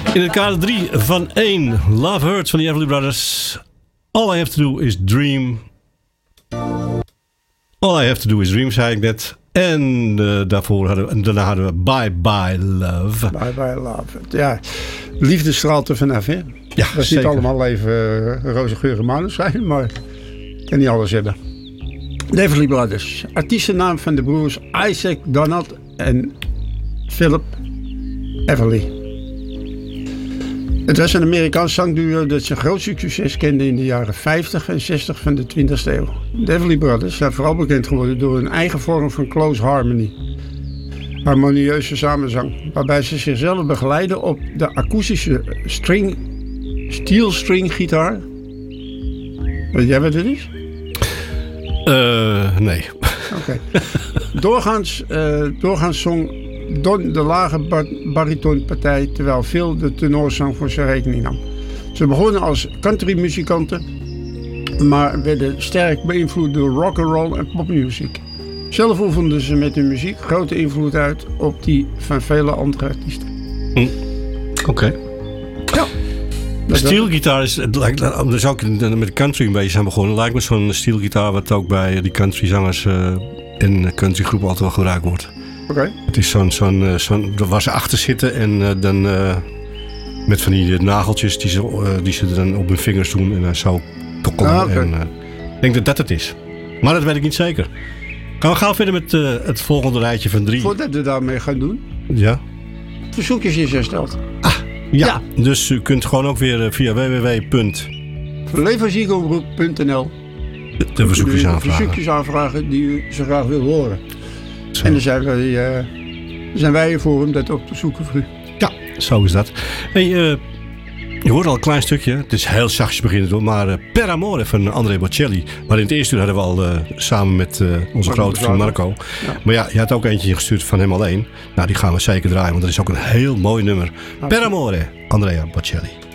In het kader 3 van 1 Love Hurts van de Everly Brothers. All I have to do is dream. All I have to do is dream, zei ik net. En daarna hadden we Bye Bye Love. Bye Bye Love. Ja, liefde straalt er vanaf, hè? Ja, dat is zeker. niet allemaal even roze geur en maneschijn, maar kan niet alles hebben. De Everly Brothers. Artiestennaam van de broers Isaac Donald en Philip Everly. Het was een Amerikaans zangduo dat zijn grootste succes kende in de jaren 50 en 60 van de 20e eeuw. De Everly Brothers zijn vooral bekend geworden door hun eigen vorm van close harmony. Harmonieuze samenzang, waarbij ze zichzelf begeleiden op de akoestische steel string gitaar. Weet jij wat het is? Nee. Oké. Doorgaans zong Don de lage baritonpartij, terwijl Phil de tenorzang voor zijn rekening nam. Ze begonnen als countrymuzikanten, maar werden sterk beïnvloed door rock'n'roll en popmuziek. Zelf oefenden ze met hun muziek grote invloed uit op die van vele andere artiesten. Oké. Ja. Steelgitaar is, daar zou ik met country een beetje zijn begonnen. Lijkt me zo'n steelgitaar wat ook bij die countryzangers en countrygroepen altijd wel gebruikt wordt. Oké. Het is zo'n waar ze achter zitten en dan met van die nageltjes die ze dan op hun vingers doen en zo tokkelen. Ah, okay. Ik denk dat dat het is. Maar dat weet ik niet zeker. Gaan we gauw verder met het volgende rijtje van 3. Voordat we daarmee gaan doen, Ja. verzoekjes is hersteld. Ja, dus u kunt gewoon ook weer via www.levensiegelgroep.nl de verzoekjes aanvragen. Verzoekjes aanvragen die u zo graag wil horen. Zo. En dan zijn wij er voor om dat op te zoeken voor u. Ja, zo is dat. Hey, je hoort al een klein stukje. Het is heel zachtjes beginnen door. Maar Per Amore van Andrea Bocelli. Maar in het eerste uur hadden we al samen met onze grote vriend Marco. Ja. Maar ja, je had ook eentje gestuurd van hem alleen. Nou, die gaan we zeker draaien. Want dat is ook een heel mooi nummer. Per Amore, Andrea Bocelli.